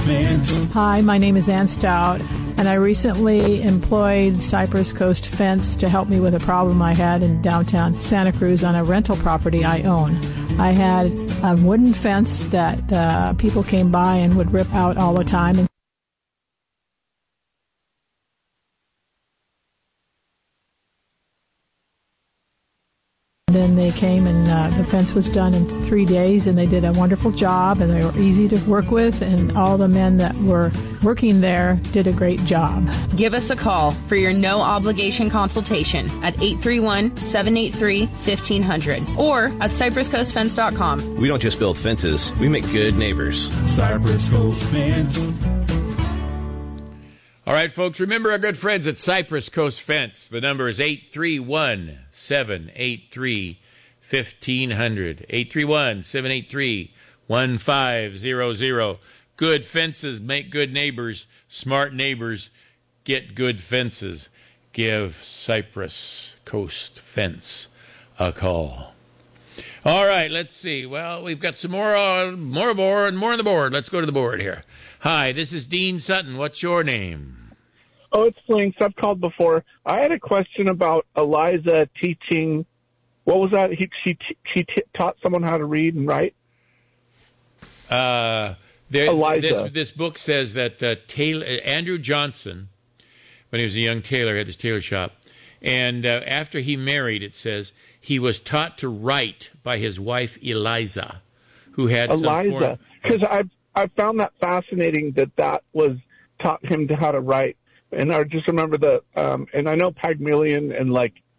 Hi, my name is Ann Stout, and I recently employed Cypress Coast Fence to help me with a problem I had in downtown Santa Cruz on a rental property I own. I had a wooden fence that people came by and would rip out all the time. Then they came and the fence was done in 3 days, and they did a wonderful job, and they were easy to work with, and all the men that were working there did a great job. Give us a call for your no-obligation consultation at 831-783-1500 or at cypresscoastfence.com. We don't just build fences, we make good neighbors. Cypress Coast Fence. All right, folks, remember our good friends at Cypress Coast Fence. The number is 831-783-1500. 831-783-1500. Good fences make good neighbors. Smart neighbors get good fences. Give Cypress Coast Fence a call. All right, let's see. Well, we've got some more on the board. Let's go to the board here. Hi, this is Dean Sutton. What's your name? Oh, it's Flinks. I've called before. I had a question about Eliza teaching. What was that? She taught someone how to read and write? Eliza. This book says that Andrew Johnson, when he was a young tailor, had his tailor shop. And after he married, it says, he was taught to write by his wife, Eliza, who had Eliza. Because I found that fascinating that was taught him how to write. And I just remember and I know Pygmalion and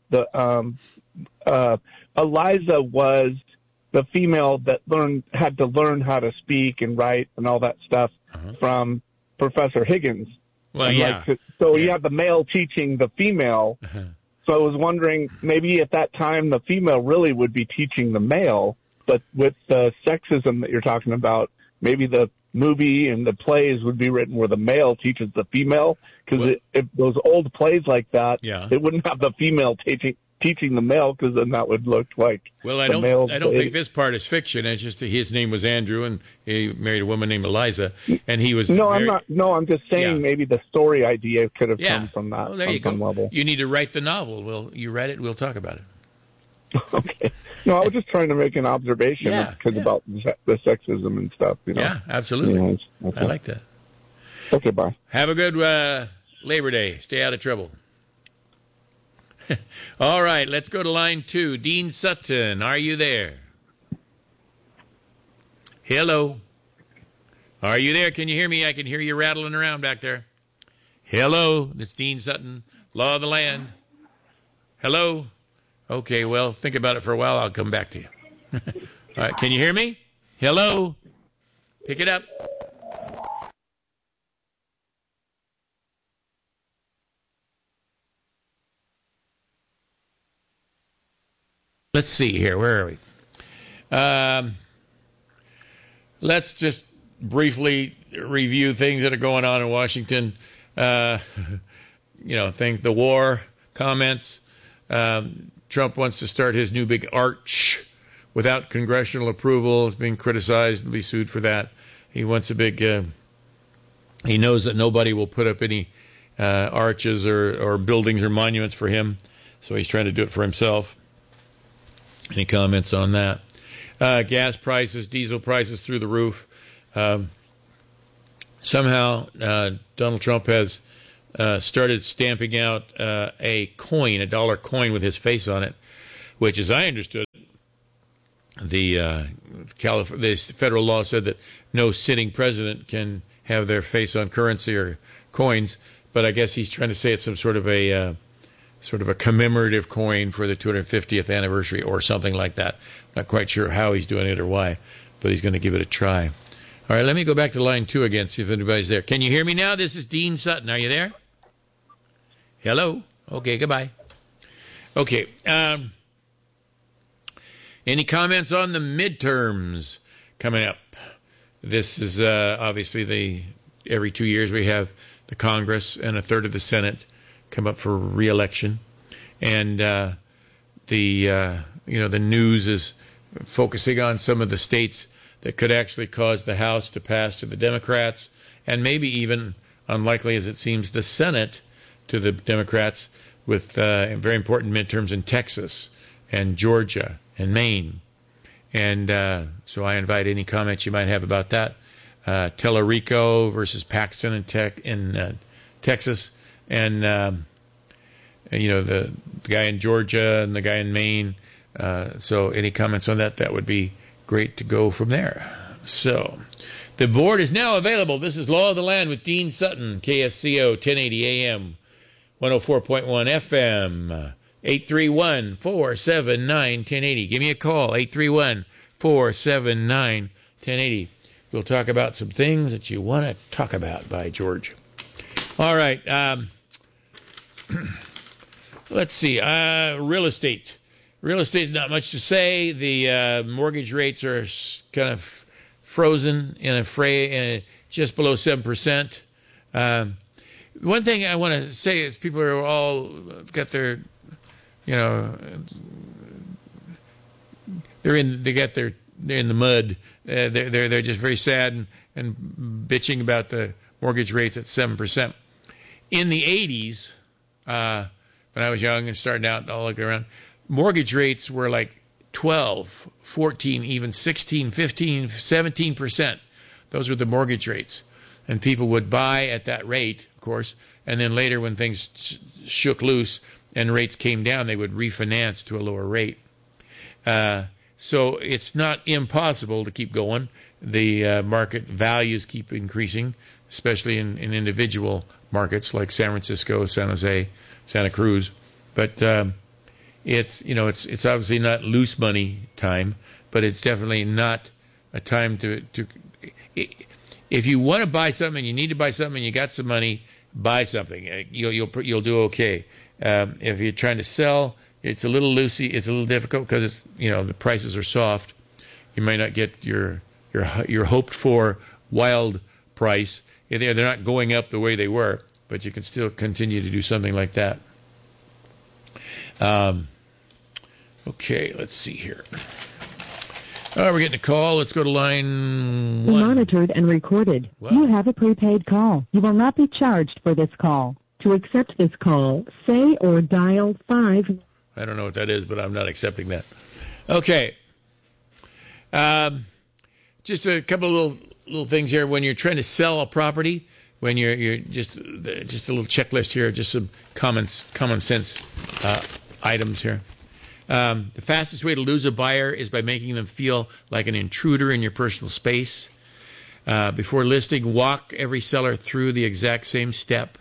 Eliza was the female that had to learn how to speak and write and all that stuff from Professor Higgins. Well, yeah. You have the male teaching the female. So I was wondering, maybe at that time the female really would be teaching the male, but with the sexism that you're talking about, maybe the movie and the plays would be written where the male teaches the female, because if those old plays like that, they wouldn't have the female teaching the male, because then that would look like I don't think this part is fiction. It's just his name was Andrew, and he married a woman named Eliza, and he was I'm just saying maybe the story idea could have come from that. Well, there you go. Level. You need to write the novel. You write it, we'll talk about it. Okay. No, I was just trying to make an observation about the sexism and stuff. Yeah, absolutely. Okay. I like that. Okay, bye. Have a good Labor Day. Stay out of trouble. All right, let's go to line 2. Dean Sutton, are you there? Hello. Are you there? Can you hear me? I can hear you rattling around back there. Hello, it's Dean Sutton, Law of the Land. Hello. Okay, well, think about it for a while. I'll come back to you. All right, can you hear me? Hello? Pick it up. Let's see here. Where are we? Let's just briefly review things that are going on in Washington. The war comments. Trump wants to start his new big arch without congressional approval. It's being criticized and be sued for that. He wants a big. He knows that nobody will put up any arches or buildings or monuments for him, so he's trying to do it for himself. Any comments on that? Gas prices, diesel prices through the roof. Somehow, Donald Trump has started stamping out a dollar coin with his face on it, which, as I understood, the federal law said that no sitting president can have their face on currency or coins. But I guess he's trying to say it's some sort of a commemorative coin for the 250th anniversary or something like that. Not quite sure how he's doing it or why, but he's going to give it a try. All right, let me go back to line 2 again, see if anybody's there. Can you hear me now? This is Dean Sutton. Are you there? Hello? Okay, goodbye. Okay. Any comments on the midterms coming up? This is obviously every 2 years we have the Congress and a third of the Senate come up for re-election. And the news is focusing on some of the states that could actually cause the House to pass to the Democrats, and maybe even, unlikely as it seems, the Senate to the Democrats with very important midterms in Texas and Georgia and Maine. And so I invite any comments you might have about that. Tellerico versus Paxton in Texas, and the guy in Georgia and the guy in Maine. So any comments on that? That would be great to go from there. So the board is now available. This is Law of the Land with Dean Sutton, KSCO 1080 AM, 104.1 FM, 831-479-1080. Give me a call, 831-479-1080. We'll talk about some things that you want to talk about, by George. All right. Let's see. Real estate. Real estate, not much to say. The mortgage rates are kind of frozen in a fray, just below 7%. One thing I want to say is people are all got their, they're in the mud. They're just very sad and bitching about the mortgage rates at 7%. In the 80s, when I was young and starting out and all looking around, mortgage rates were like 12, 14, even 16, 15, 17%. Those were the mortgage rates. And people would buy at that rate, of course, and then later when things shook loose and rates came down, they would refinance to a lower rate. So it's not impossible to keep going. The market values keep increasing, especially in individual markets like San Francisco, San Jose, Santa Cruz. But it's obviously not loose money time, but it's definitely not a time to if you want to buy something, you need to buy something, you got some money, buy something. You'll do okay. If you're trying to sell, it's a little loosey. It's a little difficult because it's the prices are soft. You may not get your hoped for wild price. They're not going up the way they were, but you can still continue to do something like that. Okay, let's see here. We're getting a call. Let's go to line 1. Monitored and recorded. Wow. You have a prepaid call. You will not be charged for this call. To accept this call, say or dial 5. I don't know what that is, but I'm not accepting that. Okay. Just a couple of little things here. When you're trying to sell a property, when you're just a little checklist here, just some common sense items here. The fastest way to lose a buyer is by making them feel like an intruder in your personal space. Before listing, walk every seller through the exact same step.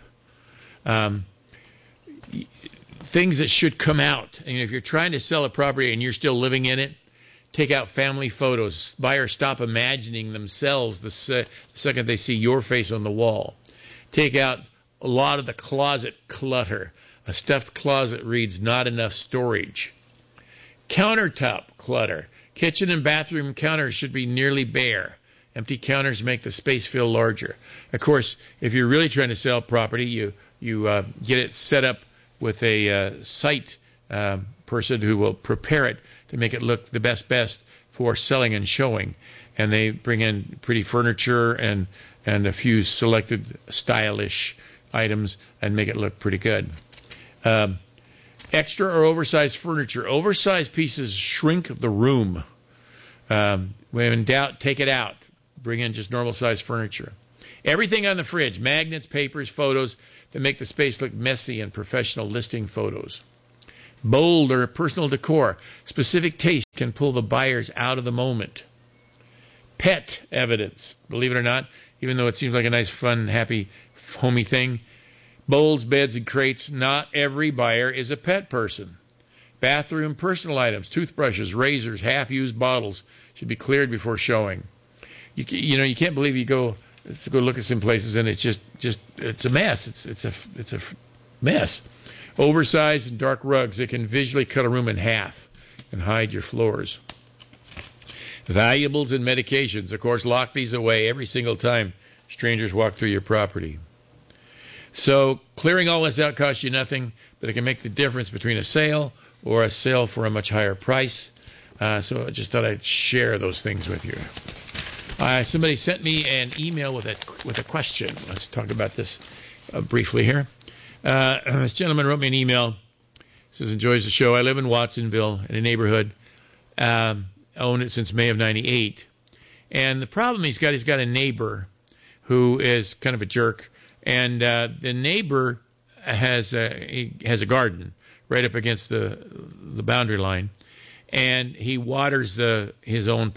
Things that should come out. And if you're trying to sell a property and you're still living in it, take out family photos. Buyers stop imagining themselves the second they see your face on the wall. Take out a lot of the closet clutter. A stuffed closet reads not enough storage. Countertop clutter. Kitchen and bathroom counters should be nearly bare. Empty counters make the space feel larger. Of course, if you're really trying to sell property, you get it set up with a site person who will prepare it to make it look the best for selling and showing. And they bring in pretty furniture and a few selected stylish items and make it look pretty good. Extra or oversized furniture. Oversized pieces shrink the room. When in doubt, take it out. Bring in just normal-sized furniture. Everything on the fridge, magnets, papers, photos that make the space look messy and professional listing photos. Bold or personal decor. Specific taste can pull the buyers out of the moment. Pet evidence. Believe it or not, even though it seems like a nice, fun, happy, homey thing, bowls, beds, and crates, not every buyer is a pet person. Bathroom personal items, toothbrushes, razors, half-used bottles should be cleared before showing. You can't believe you go look at some places and it's just it's a mess. It's a mess. Oversized and dark rugs that can visually cut a room in half and hide your floors. Valuables and medications, of course, lock these away every single time strangers walk through your property. So clearing all this out costs you nothing, but it can make the difference between a sale or a sale for a much higher price. So I just thought I'd share those things with you. Somebody sent me an email with a question. Let's talk about this briefly here. This gentleman wrote me an email. Says, enjoys the show. I live in Watsonville in a neighborhood. Owned it since May of 98. And the problem he's got a neighbor who is kind of a jerk. And the neighbor has a garden right up against the boundary line. And he waters his own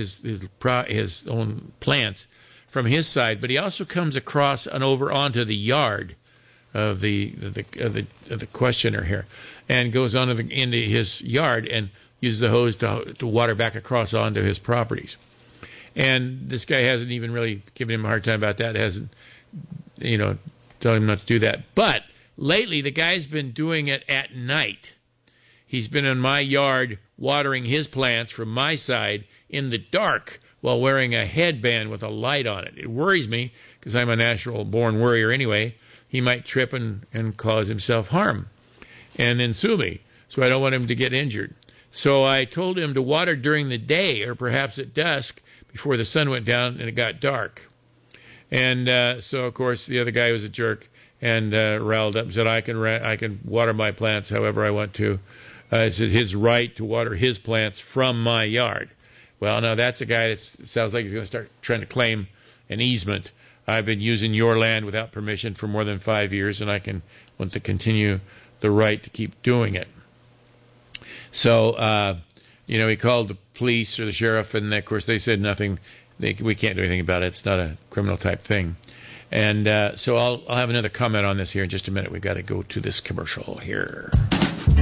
plants from his side, but he also comes across and over onto the yard of the questioner here, and goes on into his yard and uses the hose to water back across onto his properties. And this guy hasn't even really given him a hard time about that. Hasn't, told him not to do that. But lately, the guy's been doing it at night. He's been in my yard watering his plants from my side in the dark while wearing a headband with a light on it. It worries me because I'm a natural-born worrier anyway. He might trip and cause himself harm and then sue me. So I don't want him to get injured. So I told him to water during the day or perhaps at dusk before the sun went down and it got dark. And so, of course, the other guy was a jerk and riled up and said, I can water my plants however I want to. It's his right to water his plants from my yard. Well, now that's a guy that sounds like he's going to start trying to claim an easement. I've been using your land without permission for more than 5 years, and I want to continue the right to keep doing it. So, he called the police or the sheriff, and of course they said nothing. We can't do anything about it. It's not a criminal type thing. And so I'll have another comment on this here in just a minute. We've got to go to this commercial here.